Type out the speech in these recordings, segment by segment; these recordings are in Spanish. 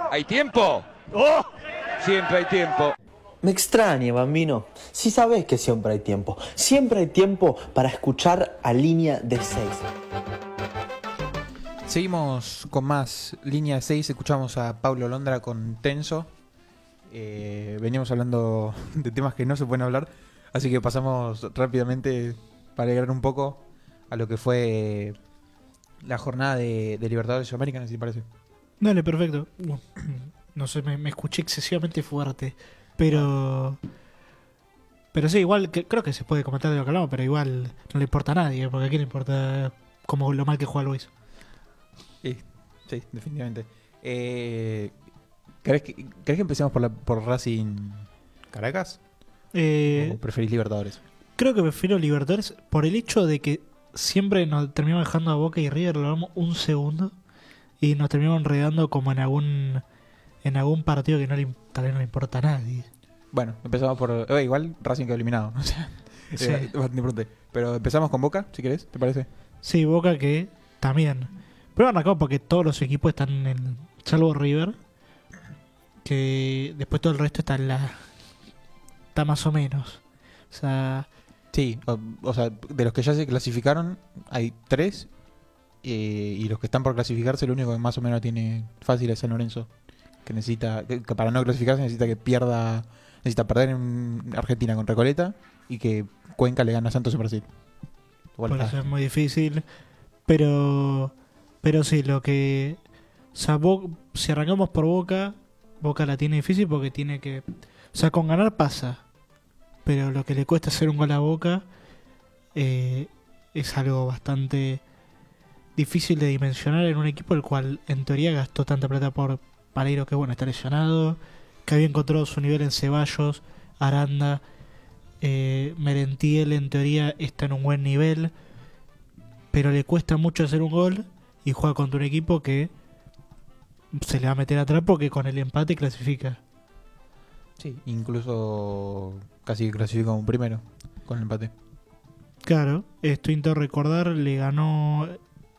¿Hay tiempo? ¡Oh! Siempre hay tiempo. Me extraña, Bambino. Si sabés que siempre hay tiempo. Siempre hay tiempo para escuchar a Línea de 6. Seguimos con más Línea de 6. Escuchamos a Pablo Londra con Tenso. Veníamos hablando de temas que no se pueden hablar, así que pasamos rápidamente para alegrar un poco a lo que fue la jornada de Libertadores de Sudamérica, si te parece. Dale, perfecto. No sé, me escuché excesivamente fuerte. Pero sí, igual creo que se puede comentar de lo que hablamos, pero igual no le importa a nadie, porque a quién le importa como lo mal que juega Luis. Sí, definitivamente. ¿Crees que empecemos por Racing Caracas? ¿O preferís Libertadores? Creo que prefiero Libertadores por el hecho de que siempre nos terminamos dejando a Boca y River, lo damos un segundo y nos terminamos enredando como en algún partido que tal vez no le importa a nadie. Bueno, empezamos por... igual Racing quedó eliminado. O sea, Sí. pero empezamos con Boca, si querés, ¿te parece? Sí, Boca que también. Pero arrancamos porque todos los equipos están en... Salvo River, que después todo el resto está más o menos. O sea... Sí, o sea, de los que ya se clasificaron hay 3 y los que están por clasificarse, lo único que más o menos tiene fácil es San Lorenzo, que necesita, que para no clasificarse necesita perder en Argentina con Recoleta y que Cuenca le gana a Santos en Brasil. Por eso es muy difícil. Pero sí, lo que... O sea, si arrancamos por Boca la tiene difícil porque tiene que... O sea, con ganar pasa. Pero lo que le cuesta hacer un gol a Boca es algo bastante difícil de dimensionar en un equipo el cual en teoría gastó tanta plata por Pareiro, que bueno, está lesionado, que había encontrado su nivel en Ceballos, Aranda, Merentiel en teoría está en un buen nivel, pero le cuesta mucho hacer un gol y juega contra un equipo que se le va a meter atrás porque con el empate clasifica. Sí, incluso casi clasificó un primero con el empate. Claro, esto intento recordar, le ganó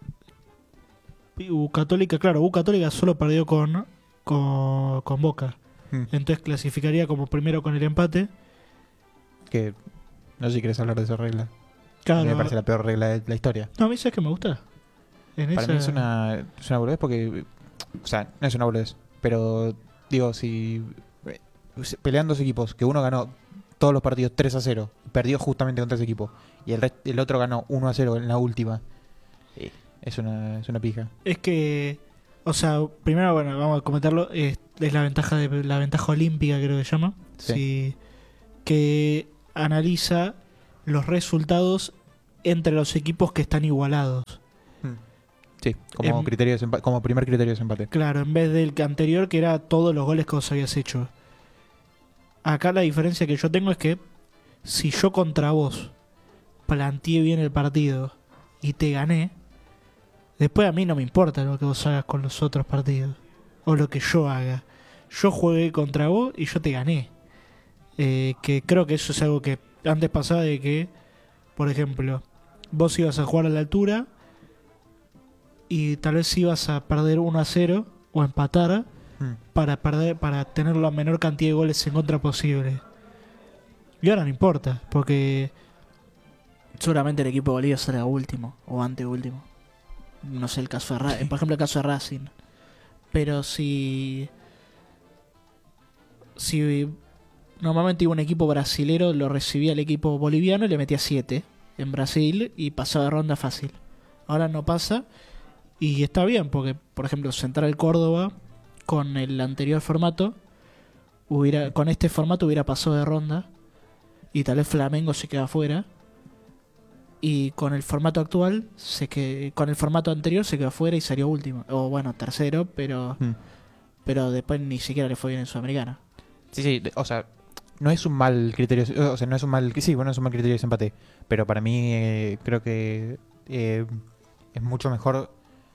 U Católica, claro, U Católica solo perdió con Boca. Entonces clasificaría como primero con el empate. Que no sé si querés hablar de esa regla. Claro. A mí me parece la peor regla de la historia. No, a mí sabes que me gusta. Para mí es una boludez porque... O sea, no es una boludez. Pero, digo, si pelean dos equipos, que uno ganó todos los partidos 3-0, perdió justamente contra ese equipo, y el otro ganó 1-0 en la última, es una pija. Es que... O sea, primero, bueno, vamos a comentarlo. Es la ventaja olímpica, creo que se llama. Sí. Que analiza los resultados entre los equipos que están igualados. Sí, como primer criterio de desempate. Claro, en vez del anterior que era todos los goles que vos habías hecho. Acá la diferencia que yo tengo es que si yo contra vos planteé bien el partido y te gané, después a mí no me importa lo que vos hagas con los otros partidos o lo que yo haga. Yo jugué contra vos y yo te gané. Que creo que eso es algo que antes pasaba de que, por ejemplo, vos ibas a jugar a la altura y tal vez ibas a perder 1-0 o empatar para tener la menor cantidad de goles en contra posible. Y ahora no importa, porque seguramente el equipo de Bolivia será último o anteúltimo. No sé el caso de por ejemplo el caso de Racing. Pero si normalmente iba un equipo brasilero, lo recibía el equipo boliviano y le metía 7 en Brasil y pasaba de ronda fácil. Ahora no pasa y está bien porque, por ejemplo, Central Córdoba con el anterior formato con este formato hubiera pasado de ronda y tal vez Flamengo se queda afuera, y con el formato actual con el formato anterior se quedó afuera y salió último, o bueno, tercero, pero después ni siquiera le fue bien en Sudamericana. Sí, o sea, no es un mal criterio, o sea, no es un mal criterio de desempate, pero para mí creo que es mucho mejor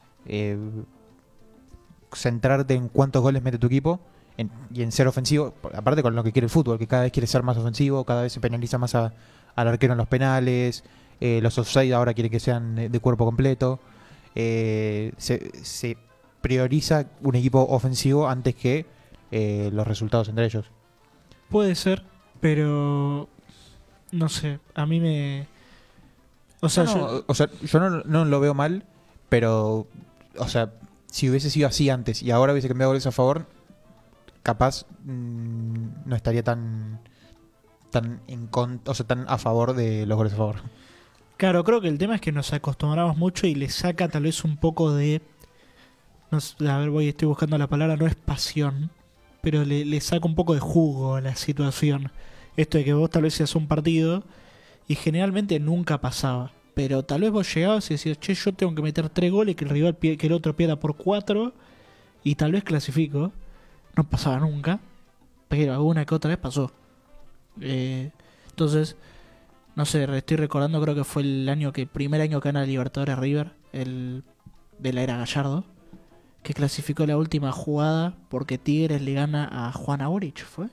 centrarte en cuántos goles mete tu equipo y en ser ofensivo, aparte con lo que quiere el fútbol, que cada vez quiere ser más ofensivo, cada vez se penaliza más al arquero en los penales, los offside ahora quiere que sean de cuerpo completo, se prioriza un equipo ofensivo antes que los resultados entre ellos. Puede ser, pero no sé, a mí me... O sea, yo no lo veo mal, pero, o sea, si hubiese sido así antes y ahora hubiese cambiado goles a favor, capaz no estaría tan tan a favor de los goles a favor. Claro, creo que el tema es que nos acostumbramos mucho y le saca tal vez un poco de... No sé, a ver, estoy buscando la palabra, no es pasión, pero le saca un poco de jugo a la situación. Esto de que vos tal vez hacías un partido y generalmente nunca pasaba. Pero tal vez vos llegabas y decías, che, yo tengo que meter 3 goles, que el rival que el otro pierda por 4 y tal vez clasifico. No pasaba nunca, pero alguna que otra vez pasó. Entonces, no sé, estoy recordando, creo que fue el primer año que gana Libertadores River, el de la era Gallardo, que clasificó la última jugada porque Tigres le gana a Juan Aurich, ¿fue?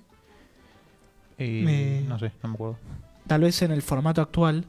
No sé, no me acuerdo. Tal vez en el formato actual,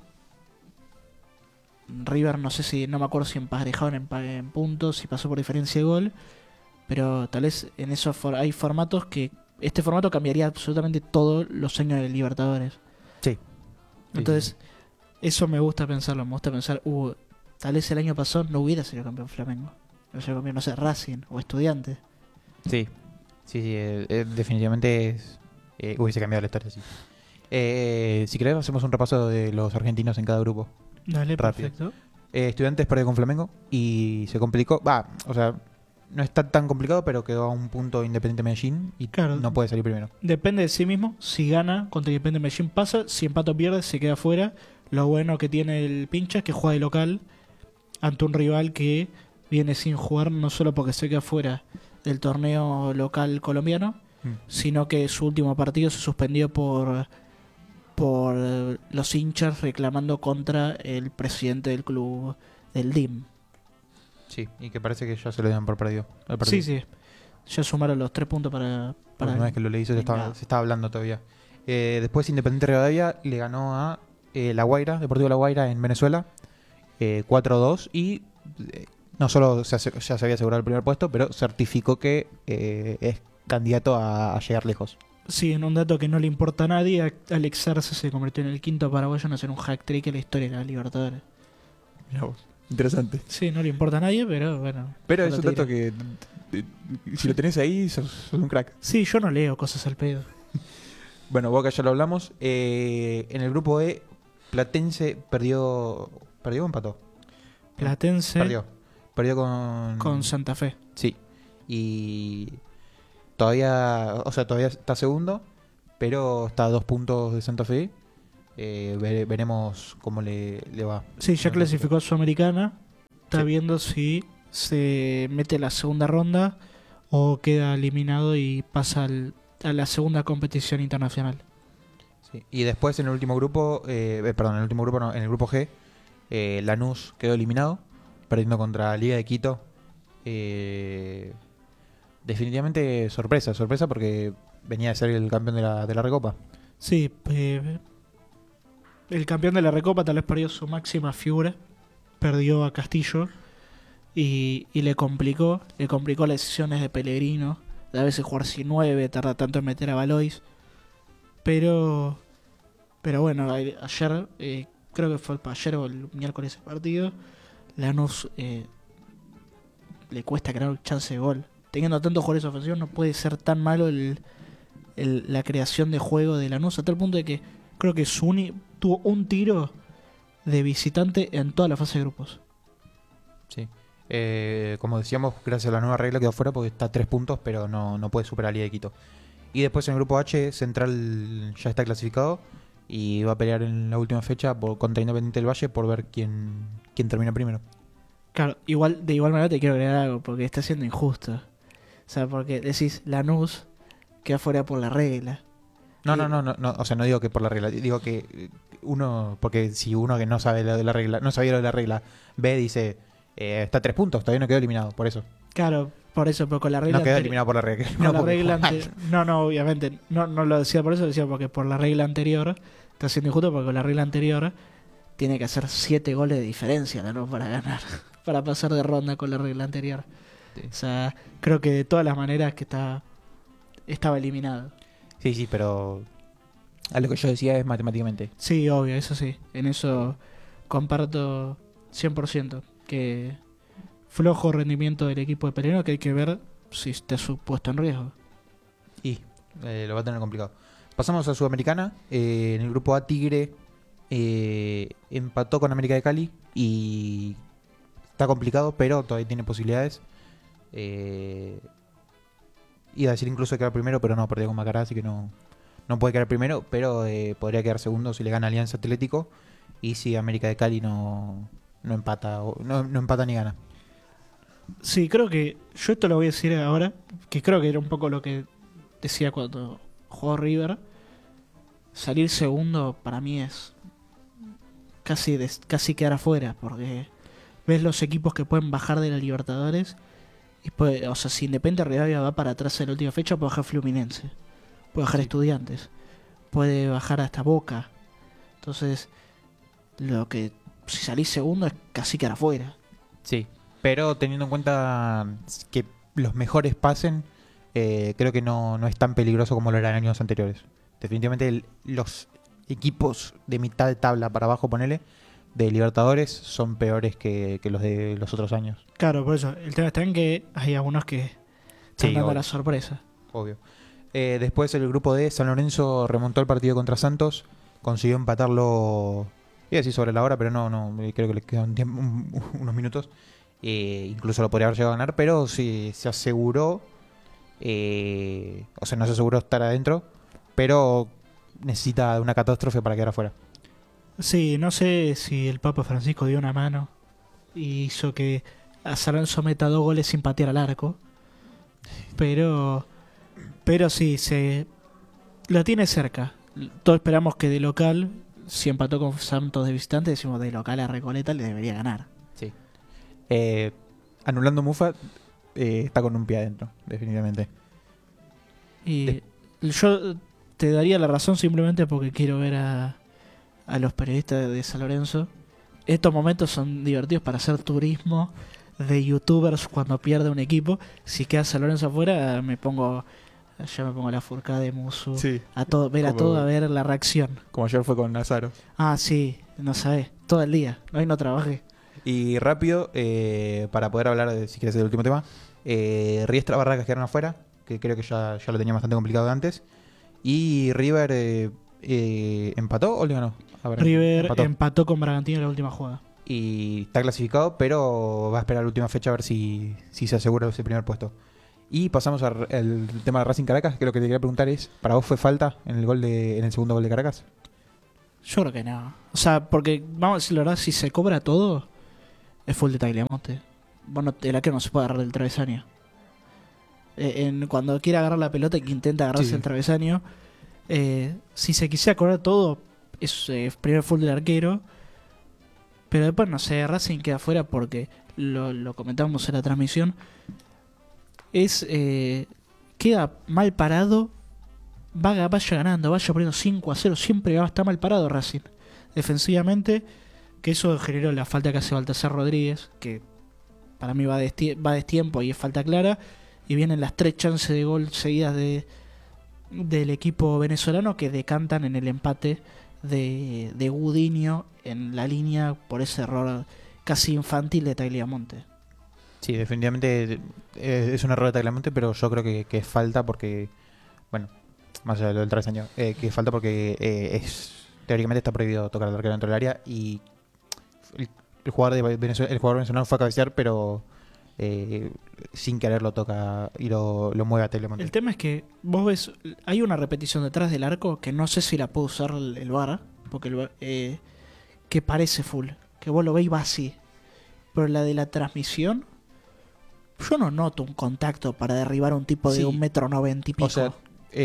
River no me acuerdo si emparejaron en puntos, si pasó por diferencia de gol, pero tal vez en eso hay formatos que este formato cambiaría absolutamente todos los años de Libertadores. Sí. Entonces, eso me gusta pensarlo, me gusta pensar, tal vez el año pasado no hubiera sido campeón Flamengo, hubiera sido campeón, no sé, Racing o Estudiantes. Sí, definitivamente hubiese cambiado la historia, sí. Si querés hacemos un repaso de los argentinos en cada grupo. Dale, Rápido. perfecto. Estudiantes perdió con Flamengo y se complicó, o sea, no está tan complicado, pero quedó a un punto Independiente Medellín y Claro. no puede salir primero. Depende de sí mismo, si gana contra Independiente Medellín pasa, si empata o pierde se queda fuera. Lo bueno que tiene el pincha es que juega de local ante un rival que viene sin jugar, no solo porque se queda fuera del torneo local colombiano, sino que su último partido se suspendió por los hinchas reclamando contra el presidente del club, del DIM. Sí, y que parece que ya se lo dieron por perdido. Sí. Ya sumaron los 3 puntos para Una vez que lo leí se estaba hablando todavía. Después Independiente Rivadavia le ganó a La Guaira, Deportivo La Guaira en Venezuela, 4-2 y no solo ya se había asegurado el primer puesto, pero certificó que es candidato a llegar lejos. Sí, en un dato que no le importa a nadie, Alex Arce se convirtió en el quinto paraguayo en hacer un hack-trick en la historia de la Libertadores. Mirá vos, interesante. Sí, no le importa a nadie, pero bueno. Pero es solo un te dato diré. que si lo tenés ahí sos un crack. Sí, yo no leo cosas al pedo. Bueno, Boca ya lo hablamos. En el grupo E, Platense perdió o empató. Platense Perdió con Santa Fe. Sí. Y todavía está segundo, pero está a 2 puntos de Santa Fe. Veremos cómo le va. Sí, ya clasificó a Sudamericana. Está viendo si se mete a la segunda ronda o queda eliminado y pasa a la segunda competición internacional. Sí. Y después en el último grupo, en el grupo G, Lanús quedó eliminado, perdiendo contra Liga de Quito. Definitivamente sorpresa porque venía de ser el campeón de la Recopa. Sí, el campeón de la Recopa tal vez perdió su máxima figura, perdió a Castillo y le complicó las decisiones de Pellegrino, de a veces jugar sin 9, tarda tanto en meter a Valois, pero bueno, ayer, creo que fue ayer o el miércoles el partido, Lanús le cuesta crear chance de gol. Teniendo tantos jugadores ofensivos no puede ser tan malo la creación de juego de Lanús, a tal punto de que creo que tuvo un tiro de visitante en toda la fase de grupos. Sí. Como decíamos, gracias a la nueva regla quedó fuera porque está a 3 puntos, pero no puede superar a Liga de Quito. Y después en el grupo H, Central ya está clasificado y va a pelear en la última fecha contra Independiente del Valle por ver quién termina primero. Claro, de igual manera te quiero agregar algo, porque está siendo injusto. O sea, porque decís Lanús queda fuera por la regla. No, o sea, no digo que por la regla, digo que porque si uno que no sabe lo de la regla, no sabía lo de la regla, ve, dice, está a 3 puntos, todavía no quedó eliminado, por eso. Claro, por eso, pero con la regla... No quedó eliminado por la regla. Con la regla no, obviamente, no lo decía por eso, lo decía porque por la regla anterior, está siendo injusto porque con la regla anterior tiene que hacer 7 goles de diferencia Lanús para ganar, para pasar de ronda con la regla anterior. O sea, creo que de todas las maneras que estaba eliminado. Sí, pero a lo que yo decía es matemáticamente. Sí, obvio, eso sí. En eso comparto 100%. Que flojo rendimiento del equipo de Peleno, que hay que ver si está puesto en riesgo. Y lo va a tener complicado. Pasamos a Sudamericana. En el grupo A, Tigre empató con América de Cali y está complicado, pero todavía tiene posibilidades. Iba a decir incluso quedar primero, pero no, perdió con Macará, así que no puede quedar primero, pero podría quedar segundo si le gana Alianza Atlético y si América de Cali no empata no empata ni gana. Sí, creo que yo esto lo voy a decir ahora, que creo que era un poco lo que decía cuando jugó River. Salir segundo para mí es casi quedar afuera, porque ves los equipos que pueden bajar de la Libertadores y o sea, si Independiente Rivadavia va para atrás en la última fecha, puede bajar Fluminense, puede bajar Estudiantes, puede bajar hasta Boca. Entonces, si salís segundo es casi quedar afuera. Sí, pero teniendo en cuenta que los mejores pasen, creo que no es tan peligroso como lo era en años anteriores. Definitivamente los equipos de mitad de tabla para abajo, ponele, de Libertadores son peores que los de los otros años. Claro, por eso. El tema está en que hay algunos que están Sí, dando obvio. la sorpresa. Obvio. Después el grupo D, San Lorenzo remontó el partido contra Santos, consiguió empatarlo, iba a decir sobre la hora, pero no creo que le quedan unos minutos. Incluso lo podría haber llegado a ganar, pero sí se aseguró, o sea, no se aseguró estar adentro, pero necesita una catástrofe para quedar afuera. Sí, no sé si el Papa Francisco dio una mano y hizo que a San Lorenzo meta 2 goles sin patear al arco. Pero sí, lo tiene cerca. Todos esperamos que de local, si empató con Santos de visitante, decimos de local a Recoleta le debería ganar. Sí. Anulando Mufa, está con un pie adentro, definitivamente. Y yo te daría la razón simplemente porque quiero ver a los periodistas de San Lorenzo. Estos momentos son divertidos para hacer turismo de youtubers cuando pierde un equipo. Si queda San Lorenzo afuera, ya me pongo la furcada de Musu. Sí. A todo a ver la reacción. Como ayer fue con Nazaro. Ah, sí, no sabés, todo el día. Hoy no trabajé. Y rápido, para poder hablar, si quieres, del último tema, Riestra Barracas quedaron afuera, que creo que ya lo tenía bastante complicado de antes. Y River empató o le ganó. River empató con Bragantino en la última jugada. Y está clasificado, pero va a esperar la última fecha a ver si se asegura ese primer puesto. Y pasamos al tema de Racing Caracas, que lo que te quería preguntar es, ¿para vos fue falta en el segundo gol de Caracas? Yo creo que no. O sea, porque, vamos a decir la verdad, si se cobra todo, es full de Tagliamonte. Bueno, el arquero no se puede agarrar del travesaño. Cuando quiere agarrar la pelota y que intenta agarrarse el travesaño, si se quisiera cobrar todo, es primero full del arquero. Pero después, no sé, Racing queda afuera porque lo comentamos en la transmisión. Queda mal parado, vaya ganando, vaya poniendo 5-0, siempre va a estar mal parado Racing defensivamente, que eso generó la falta que hace Baltasar Rodríguez, que para mí va a destiempo y es falta clara, y vienen las 3 chances de gol seguidas del equipo venezolano que decantan en el empate de Gudiño en la línea por ese error casi infantil de Tagliamonte. Sí, definitivamente es un error de Tagliamonte, pero yo creo que es falta porque, bueno, más allá del travesaño, que es falta porque teóricamente está prohibido tocar al arquero dentro del área y el jugador venezolano fue a cabecear, pero sin querer lo toca y lo mueve a Tagliamonte. El tema es que vos ves, hay una repetición detrás del arco que no sé si la puede usar el VAR, porque que parece full, que vos lo veis va así, pero la de la transmisión yo no noto un contacto para derribar a un tipo de 1,90 m y pico. O sea,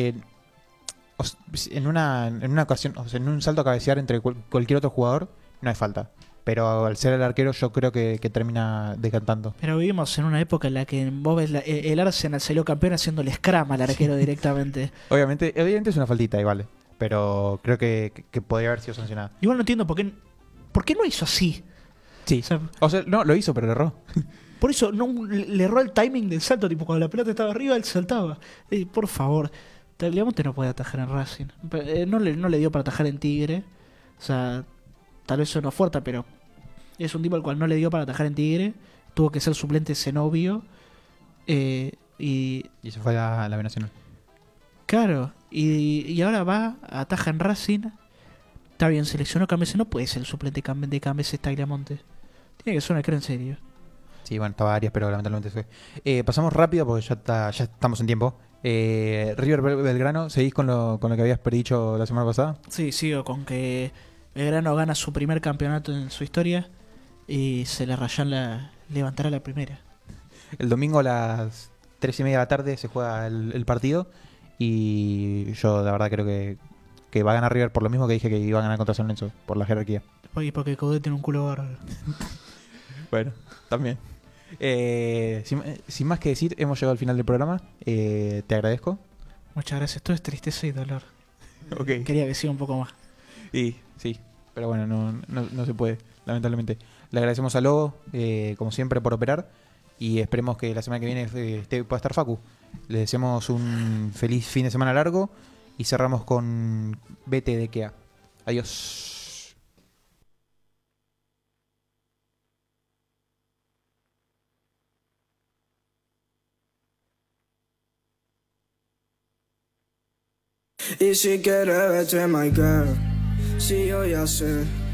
en una ocasión, o sea, en un salto a cabecear entre cualquier otro jugador, no hay falta. Pero al ser el arquero, yo creo que termina decantando. Pero vivimos en una época en la que vos ves el Arsenal salió campeón haciendo el scrum al arquero directamente. Obviamente es una faltita igual, pero creo que podría haber sido sancionada. Igual no entiendo por qué no hizo así. Sí. O sea, no, lo hizo, pero lo erró. Por eso le erró el timing del salto, tipo cuando la pelota estaba arriba, él saltaba. Por favor, Tagliamonte no puede atajar en Racing. No le dio para atajar en Tigre. O sea, tal vez suena fuerte, pero es un tipo al cual no le dio para atajar en Tigre. Tuvo que ser suplente Zenobio. Y se fue a la B Nacional. claro, y ahora va, ataja en Racing. Está bien, seleccionó Cámese, no puede ser el suplente de Cámese Tagliamonte. Tiene que ser una cara en serio. Sí, bueno, estaba Arias, pero lamentablemente fue. Pasamos rápido porque ya estamos en tiempo. River Belgrano, ¿seguís con lo que habías predicho la semana pasada? Sí, sigo con que Belgrano gana su primer campeonato en su historia y se le levantará la primera. El domingo a las 3:30 de la tarde se juega el partido y yo la verdad creo que va a ganar River por lo mismo que dije que iba a ganar contra San Lorenzo, por la jerarquía. Y porque Coudet tiene un culo bárbaro. Bueno, también. Sin más que decir, hemos llegado al final del programa. Te agradezco. Muchas gracias. Todo es tristeza y dolor. Okay. Quería que siga un poco más. Y sí, pero bueno, no se puede, lamentablemente. Le agradecemos a Lobo, como siempre, por operar. Y esperemos que la semana que viene pueda estar Facu. Le deseamos un feliz fin de semana largo. Y cerramos con Vete de Kea. Adiós. Y si quieres vete my girl, si yo ya sé